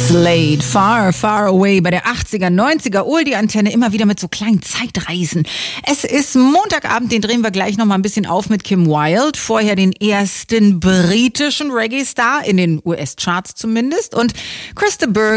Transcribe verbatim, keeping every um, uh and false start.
Slade, Far, Far Away bei der achtziger, neunziger Oldie-Antenne immer wieder mit so kleinen Zeitreisen. Es ist Montagabend, den drehen wir gleich noch mal ein bisschen auf mit Kim Wilde. Vorher den ersten britischen Reggae-Star, in den U S-Charts zumindest. Und Krista Berg